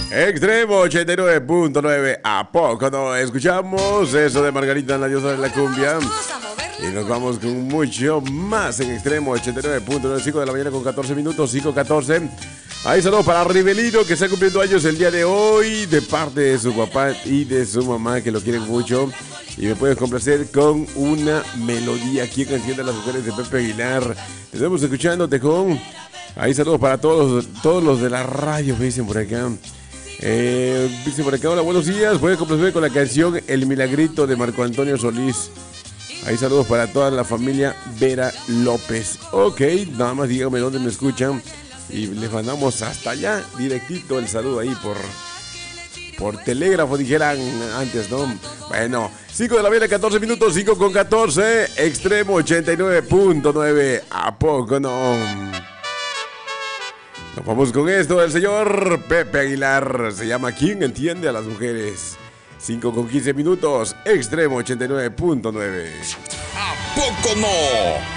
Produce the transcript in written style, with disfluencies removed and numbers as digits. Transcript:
Extremo 89.9. ¿A poco no escuchamos eso de Margarita, la diosa de la cumbia? Y nos vamos con mucho más en Extremo 89.9, 5 de la mañana con 14 minutos, 5:14. Ahí saludos para Rivelino, que está cumpliendo años el día de hoy, de parte de su papá y de su mamá, que lo quieren mucho. Y me puedes complacer con una melodía aquí en Canción de las Mujeres de Pepe Aguilar. Te estamos escuchando, Tejón. Ahí saludos para todos los de la radio, me dicen por acá. Dice por acá, hola, buenos días. Puedes complacer con la canción El Milagrito de Marco Antonio Solís. Ahí saludos para toda la familia Vera López. Ok, nada más díganme dónde me escuchan y les mandamos hasta allá directito el saludo ahí por telégrafo, dijeran antes, ¿no? Bueno, 5 de la mañana, 14 minutos, 5:14, Extremo 89.9. ¿A poco no? Nos vamos con esto del señor Pepe Aguilar. Se llama ¿Quién entiende a las mujeres? 5:15 minutos, Extremo 89.9. ¿A poco no?